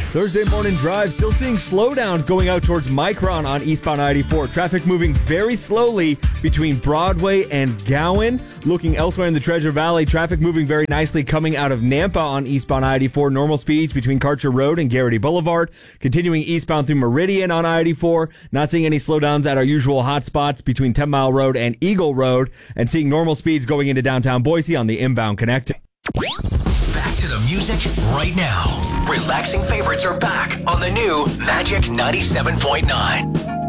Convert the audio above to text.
Thursday morning drive, still seeing slowdowns going out towards Micron on eastbound I-84. Traffic moving very slowly between Broadway and Gowan. Looking elsewhere in the Treasure Valley, traffic moving very nicely coming out of Nampa on eastbound I-84. Normal speeds between Karcher Road and Garrity Boulevard. Continuing eastbound through Meridian on I-84. Not seeing any slowdowns at our usual hot spots between 10 Mile Road and Eagle Road. And seeing normal speeds going into downtown Boise on the inbound connect. Back to the music right now. Relaxing favorites are back on the new Magic 97.9.